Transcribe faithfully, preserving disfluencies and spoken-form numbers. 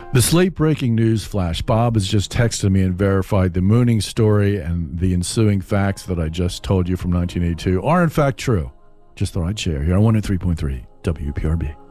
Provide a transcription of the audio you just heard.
This late breaking news flash. Bob has just texted me and verified the mooning story and the ensuing facts that I just told you from nineteen eighty-two are in fact true. Just thought I'd share here on one oh three point three W P R B.